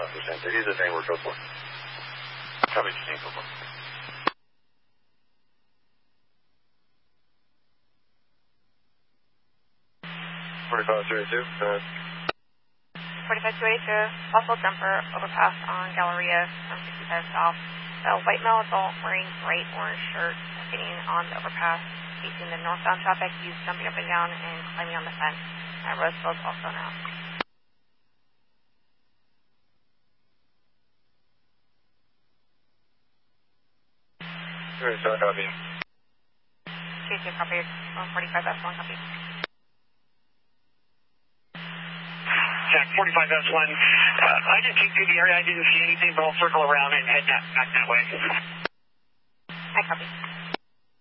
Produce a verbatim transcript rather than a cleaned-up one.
Center. He's the name we're code for. Copy, same code for. forty-five two eighty-two, go ahead. forty-five two eighty-two, possible jumper, overpass on Galleria, from sixty-five south. A white male adult wearing bright orange shirt getting on the overpass, facing the northbound traffic. He's jumping up and down and climbing on the fence. Uh, Roseville's also now. Very sorry, copy. K two copy, one forty-five S one copy. Jack, forty-five S one. Uh, I didn't take through the area. I didn't see anything, but I'll circle around and head that, back that way. I copy.